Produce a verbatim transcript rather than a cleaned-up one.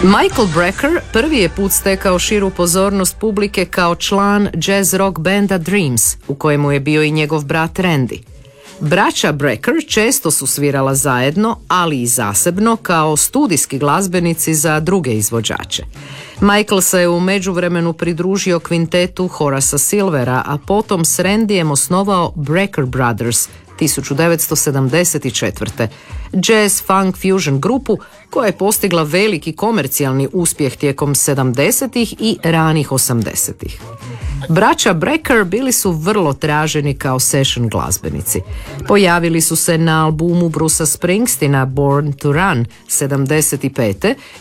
Michael Brecker prvi je put stekao širu pozornost publike kao član jazz rock benda Dreams, u kojemu je bio i njegov brat Randy. Braća Brecker često su svirala zajedno, ali i zasebno kao studijski glazbenici za druge izvođače. Michael se je u međuvremenu pridružio kvintetu Horacea Silvera, a potom s Randyjem osnovao Brecker Brothers tisuću devetsto sedamdeset četvrte. Jazz funk fusion grupu koja je postigla veliki komercijalni uspjeh tijekom sedamdesetih i ranih osamdesetih. Braća Brecker bili su vrlo traženi kao session glazbenici. Pojavili su se na albumu Brucea Springsteena Born to Run sedamdeset pete